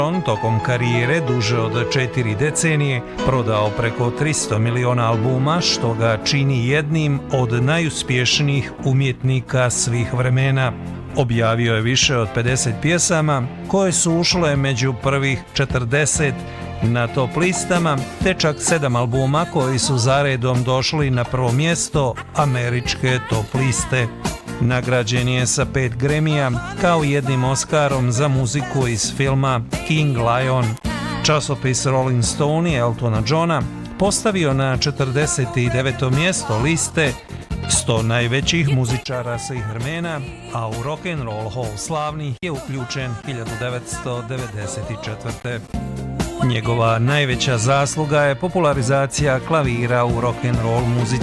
On tokom karijere duže od 4 decenije prodao preko 300 miliona albuma, što ga čini jednim od najuspješnijih umjetnika svih vremena. Objavio je više od 50 pjesama koje su ušle među prvih 40 na top listama, te čak 7 albuma koji su zaredom došli na prvo mjesto američke top liste. Nagrađen je sa 5 Grammy-a kao jednim Oscarom za muziku iz filma King Lion. Časopis Rolling Stone je Eltona Johna postavio na 49. mjesto liste 100 najvećih muzičara svih vremena, a u Rock and Roll Hall slavnih je uključen 1994. Njegova najveća zasluga je popularizacija klavira u rock and roll muzici.